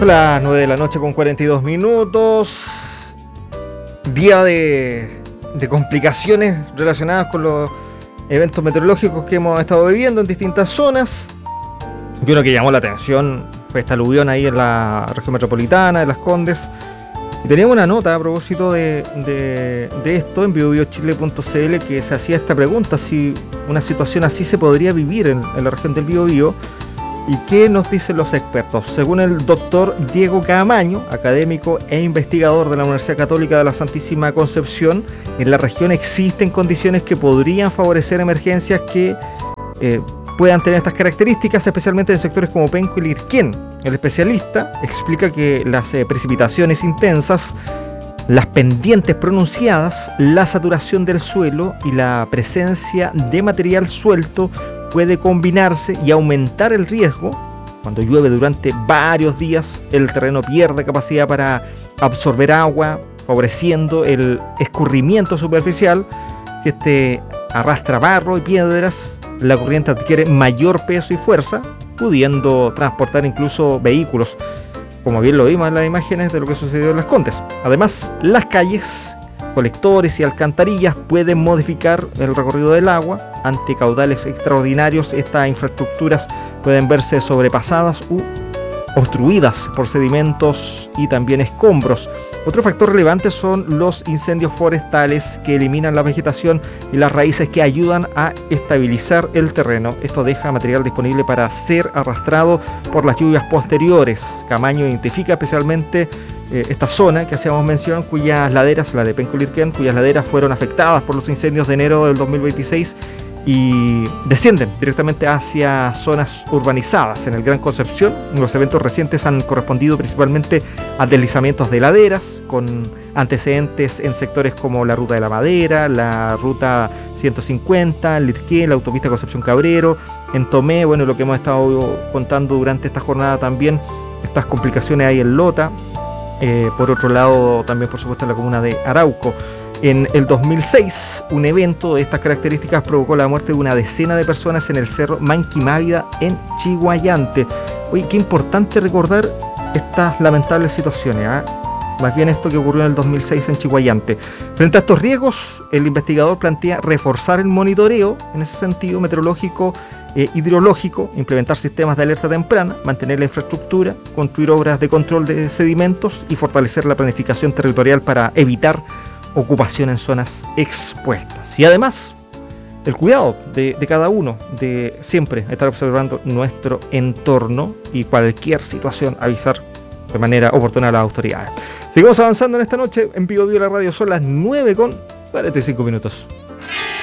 Son las 9 de la noche con 42 minutos. Día de complicaciones relacionadas con los eventos meteorológicos que hemos estado viviendo en distintas zonas. Y uno que llamó la atención fue esta aluvión ahí en la región metropolitana de Las Condes. Y teníamos una nota a propósito de esto en biobiochile.cl que se hacía esta pregunta: si una situación así se podría vivir en la región del Biobío. ¿Y qué nos dicen los expertos? Según el doctor Diego Caamaño, académico e investigador de la Universidad Católica de la Santísima Concepción, en la región existen condiciones que podrían favorecer emergencias que puedan tener estas características, especialmente en sectores como Penco y Lirquén. El especialista explica que las precipitaciones intensas, las pendientes pronunciadas, la saturación del suelo y la presencia de material suelto puede combinarse y aumentar el riesgo. Cuando llueve durante varios días, el terreno pierde capacidad para absorber agua, favoreciendo el escurrimiento superficial. Si este arrastra barro y piedras, la corriente adquiere mayor peso y fuerza, pudiendo transportar incluso vehículos, como bien lo vimos en las imágenes de lo que sucedió en Las Condes. Además, las calles, colectores y alcantarillas pueden modificar el recorrido del agua. Ante caudales extraordinarios, estas infraestructuras pueden verse sobrepasadas u obstruidas por sedimentos y también escombros. Otro factor relevante son los incendios forestales, que eliminan la vegetación y las raíces que ayudan a estabilizar el terreno. Esto deja material disponible para ser arrastrado por las lluvias posteriores. Caamaño identifica especialmente esta zona que hacíamos mención, cuyas laderas, la de Penco y Lirquén, cuyas laderas fueron afectadas por los incendios de enero del 2026 y descienden directamente hacia zonas urbanizadas. En el Gran Concepción, los eventos recientes han correspondido principalmente a deslizamientos de laderas, con antecedentes en sectores como la Ruta de la Madera, la Ruta 150, Lirquén, la autopista Concepción Cabrero. En Tomé, bueno, lo que hemos estado contando durante esta jornada también, estas complicaciones hay en Lota. Por otro lado, también por supuesto en la comuna de Arauco. En el 2006, un evento de estas características provocó la muerte de una decena de personas en el cerro Manquimávida en Chiguayante. Oye, qué importante recordar estas lamentables situaciones, más bien esto que ocurrió en el 2006 en Chiguayante. Frente a estos riesgos, el investigador plantea reforzar el monitoreo, en ese sentido meteorológico, hidrológico, implementar sistemas de alerta temprana, mantener la infraestructura, construir obras de control de sedimentos y fortalecer la planificación territorial para evitar ocupación en zonas expuestas. Y además, el cuidado de cada uno, de siempre estar observando nuestro entorno y cualquier situación avisar de manera oportuna a las autoridades. Seguimos avanzando en esta noche en Biobío la Radio. Son las 9:45 minutos.